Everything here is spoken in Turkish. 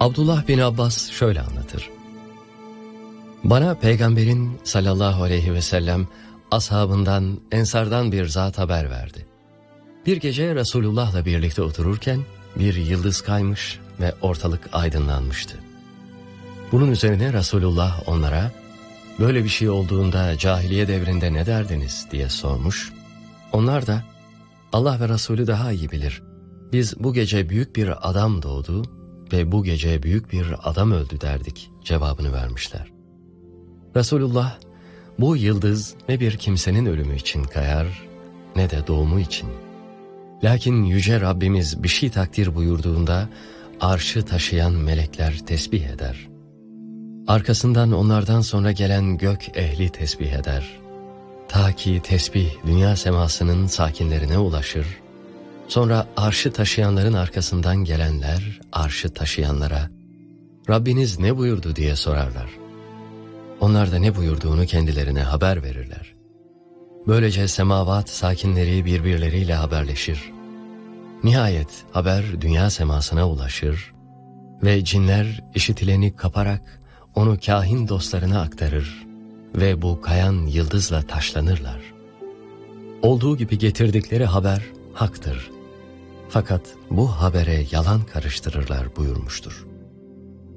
Abdullah bin Abbas şöyle anlatır. Bana Peygamberin sallallahu aleyhi ve sellem ashabından, ensardan bir zat haber verdi. Bir gece Resulullah'la birlikte otururken bir yıldız kaymış ve ortalık aydınlanmıştı. Bunun üzerine Resulullah onlara, böyle bir şey olduğunda cahiliye devrinde ne derdiniz diye sormuş. Onlar da, Allah ve Resulü daha iyi bilir. Biz bu gece büyük bir adam doğdu ve bu gece büyük bir adam öldü derdik cevabını vermişler. Resulullah, bu yıldız ne bir kimsenin ölümü için kayar ne de doğumu için. Lakin Yüce Rabbimiz bir şey takdir buyurduğunda arşı taşıyan melekler tesbih eder. Arkasından onlardan sonra gelen gök ehli tesbih eder. Ta ki tesbih dünya semasının sakinlerine ulaşır. Sonra arşı taşıyanların arkasından gelenler arşı taşıyanlara Rabbiniz ne buyurdu diye sorarlar. Onlar da ne buyurduğunu kendilerine haber verirler. Böylece semavat sakinleri birbirleriyle haberleşir. Nihayet haber dünya semasına ulaşır ve cinler işitileni kaparak onu kahin dostlarına aktarır ve bu kayan yıldızla taşlanırlar. Olduğu gibi getirdikleri haber haktır. Fakat bu habere yalan karıştırırlar buyurmuştur.